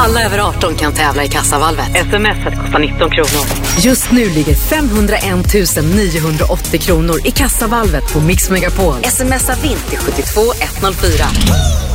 Alla över 18 kan tävla i Kassavalvet. SMS kostar 19 kronor. Just nu ligger 501 980 kronor i Kassavalvet på Mix Megapol. Smsa vinter 72 104.